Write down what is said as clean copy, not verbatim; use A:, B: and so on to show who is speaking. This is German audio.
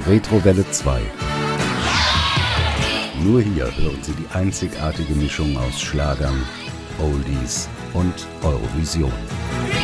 A: Retrowelle 2. Nur hier hören Sie die einzigartige Mischung aus Schlagern, Oldies und Eurovision.